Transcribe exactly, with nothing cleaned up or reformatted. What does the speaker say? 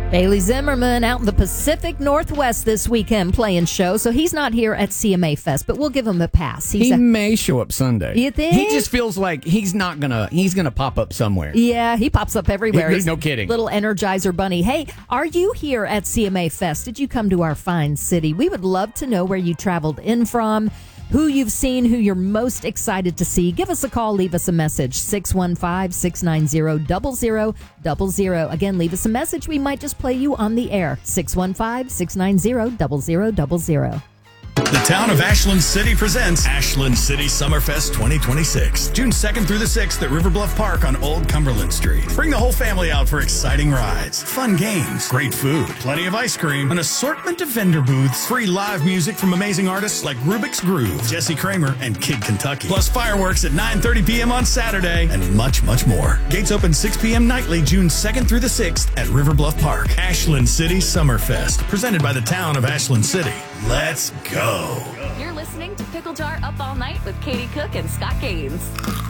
Bailey Zimmerman out in the Pacific Northwest this weekend playing shows, so he's not here at C M A Fest, but we'll give him a pass. He's he a- may show up Sunday. You think? He just feels like he's not gonna. He's gonna pop up somewhere. Yeah, he pops up everywhere. He- He's no kidding. Little Energizer Bunny. Hey, are you here at C M A Fest? Did you come to our fine city? We would love to know where you traveled in from, who you've seen, who you're most excited to see. Give us a call, leave us a message, six one five, six nine zero, zero zero zero zero. Again, leave us a message. We might just play you on the air, six one five, six nine zero, zero zero zero zero. The town of Ashland City presents Ashland City Summerfest twenty twenty-six, June second through the sixth at River Bluff Park on Old Cumberland Street. Bring the whole family out for exciting rides, fun games, great food, plenty of ice cream, an assortment of vendor booths, free live music from amazing artists like Rubik's Groove, Jesse Kramer, and Kid Kentucky, plus fireworks at nine thirty p.m. on Saturday, and much, much more. Gates open six p.m. nightly, June second through the sixth at River Bluff Park. Ashland City Summerfest, presented by the town of Ashland City. Let's go. You're listening to Pickle Jar Up All Night with Katie Cook and Scott Gaines.